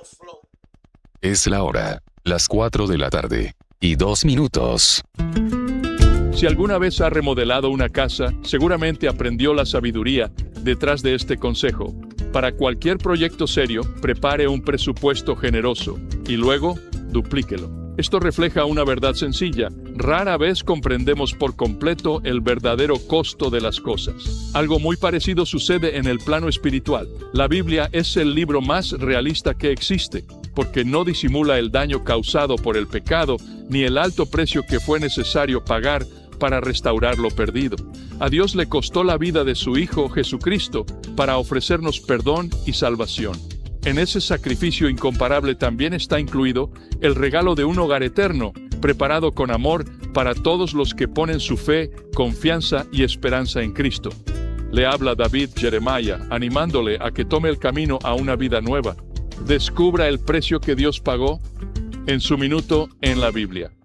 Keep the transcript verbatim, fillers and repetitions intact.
Es la hora, las cuatro de la tarde, y dos minutos. Si alguna vez ha remodelado una casa, seguramente aprendió la sabiduría detrás de este consejo. Para cualquier proyecto serio, prepare un presupuesto generoso y luego duplíquelo. Esto refleja una verdad sencilla. Rara vez comprendemos por completo el verdadero costo de las cosas. Algo muy parecido sucede en el plano espiritual. La Biblia es el libro más realista que existe, porque no disimula el daño causado por el pecado, ni el alto precio que fue necesario pagar para restaurar lo perdido. A Dios le costó la vida de su Hijo Jesucristo para ofrecernos perdón y salvación. En ese sacrificio incomparable también está incluido el regalo de un hogar eterno, preparado con amor para todos los que ponen su fe, confianza y esperanza en Cristo. Le habla David Jeremiah, animándole a que tome el camino a una vida nueva. Descubra el precio que Dios pagó en su minuto en la Biblia.